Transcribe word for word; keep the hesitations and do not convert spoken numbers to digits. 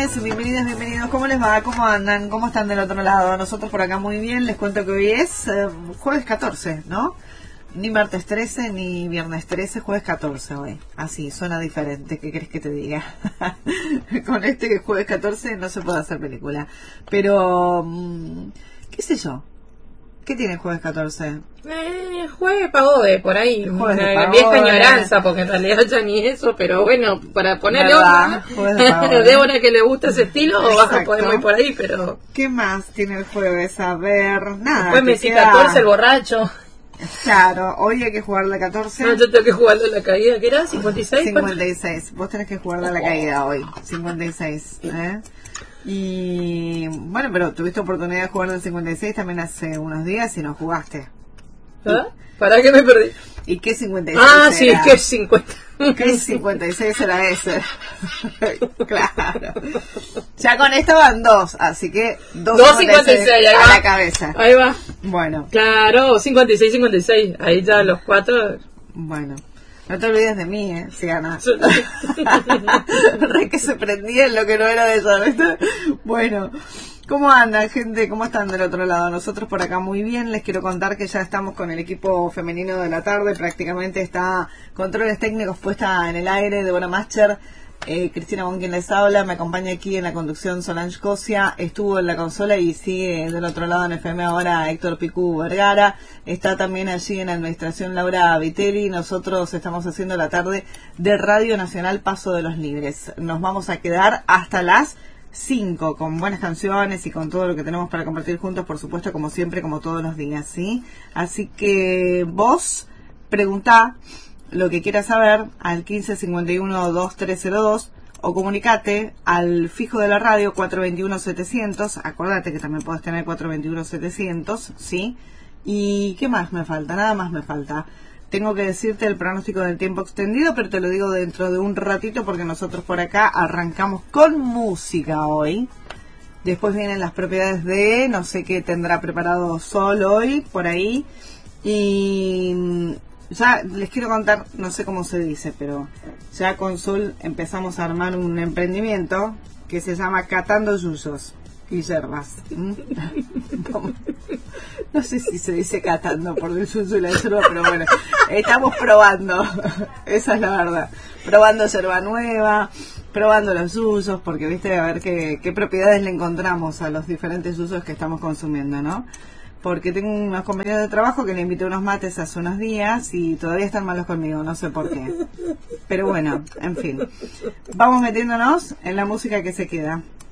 bienvenidas, bienvenidas, bienvenidos. ¿Cómo les va? ¿Cómo andan? ¿Cómo están del otro lado? Nosotros por acá muy bien. Les cuento que hoy es eh, jueves catorce, ¿no? Ni martes trece, ni viernes trece, jueves catorce hoy. Así, suena diferente. ¿Qué querés que te diga? Con este jueves catorce no se puede hacer película. Pero, mmm, qué sé yo. ¿Qué tiene el jueves catorce? Eh, jueves pagode, por ahí. Jueves de Una pagode. vieja añoranza, porque en realidad ya ni eso, pero bueno, para ponerle ¿Verdad? otra. Jueves de pagode. Débora que le gusta ese estilo, o vas a Exacto. poder ir por ahí, pero... ¿Qué más tiene el jueves? A ver, nada. Después te Messi queda- catorce, el borracho. Claro, hoy hay que jugar la catorce. No, yo tengo que jugar de la caída, ¿qué era? ¿cincuenta y seis? cincuenta y seis. Vos tenés que jugar de la caída hoy. cincuenta y seis. ¿eh? Y bueno, pero tuviste oportunidad de jugar del cincuenta y seis también hace unos días y no jugaste. ¿Ah? ¿Para qué me perdí? ¿Y qué cincuenta y seis Ah, sí, era? que es cincuenta. ¿Qué cincuenta y seis era ese? Claro. Ya con esto van dos, así que dos dos cincuenta y seis, ahí a va. la cabeza. Ahí va. Bueno, Claro, cincuenta y seis, cincuenta y seis. Ahí ya los cuatro. bueno. No te olvides de mí, ¿eh? Si ganas. Re que se prendía en lo que no era de eso, ¿viste? Bueno, ¿cómo andan, gente? ¿Cómo están del otro lado? Nosotros por acá muy bien. Les quiero contar que ya estamos con el equipo femenino de la tarde. Prácticamente está controles técnicos puesta en el aire. Débora Macher, eh, Cristina Bon quien les habla. Me acompaña aquí en la conducción Solange Cosia. Estuvo en la consola y sigue del otro lado en F M ahora Héctor Picú Vergara. Está también allí en la administración Laura Vitelli. Nosotros estamos haciendo la tarde de Radio Nacional Paso de los Libres. Nos vamos a quedar hasta las cinco con buenas canciones y con todo lo que tenemos para compartir juntos, por supuesto, como siempre, como todos los días, ¿sí? Así que vos preguntá lo que quieras saber al quince cincuenta y uno veintitrés cero dos o comunicate al fijo de la radio cuatro dos uno setecientos. Acordate que también podés tener cuatro dos uno setecientos, ¿sí? ¿Y qué más me falta? Nada más me falta. Tengo que decirte el pronóstico del tiempo extendido, pero te lo digo dentro de un ratito porque nosotros por acá arrancamos con música hoy. Después vienen las propiedades de, no sé qué tendrá preparado Sol hoy, por ahí. Y ya les quiero contar, no sé cómo se dice, pero ya con Sol empezamos a armar un emprendimiento que se llama Catando Yuyos y Yerbas. ¿Mm? No sé si se dice catando por el yuyo y la yerba, pero bueno, estamos probando, esa es la verdad, probando yerba nueva, probando los yuyos, porque viste, a ver qué, qué propiedades le encontramos a los diferentes yuyos que estamos consumiendo, ¿no? Porque tengo unos compañeros de trabajo que le invité unos mates hace unos días y todavía están malos conmigo, no sé por qué. Pero bueno, en fin. Vamos metiéndonos en la música que se queda.